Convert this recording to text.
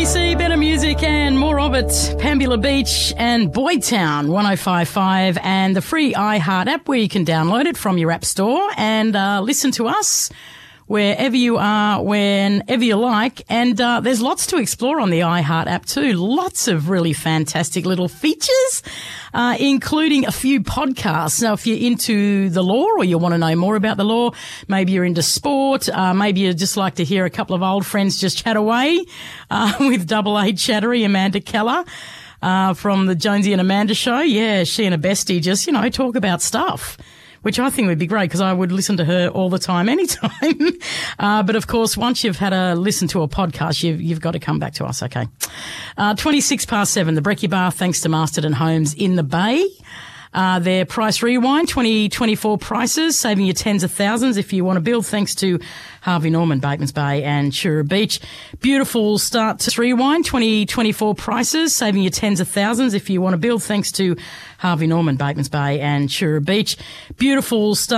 ABC, better music and more of it. Pambula Beach and Boyd Town 105.5 and the free iHeart app where you can download it from your app store and listen to us wherever you are, whenever you like. And there's lots to explore on the iHeart app too. Lots of really fantastic little features, including a few podcasts. Now, if you're into the law or you want to know more about the law, maybe you're into sport, maybe you just like to hear a couple of old friends just chat away with Double A Chattery, Amanda Keller. From the Jonesy and Amanda show. Yeah, she and a bestie just, talk about stuff, which I think would be great because I would listen to her all the time, anytime. But of course, once you've had a listen to a podcast, you've got to come back to us. Okay. 7:26, the Brekkie Bar, thanks to Masterton Homes in the Bay. Their price rewind, 2024 prices, saving you tens of thousands if you want to build, thanks to Harvey Norman, Batemans Bay and Shura Beach. Beautiful start to rewind, 2024 prices, saving you tens of thousands if you want to build, thanks to Harvey Norman, Batemans Bay and Shura Beach. Beautiful start.